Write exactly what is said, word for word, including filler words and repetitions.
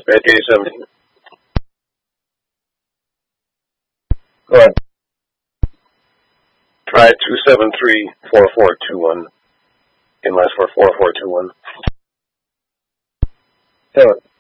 Bad K seventeen. Go ahead. Try two seven three, four four two one. In last for four four two one. Do it.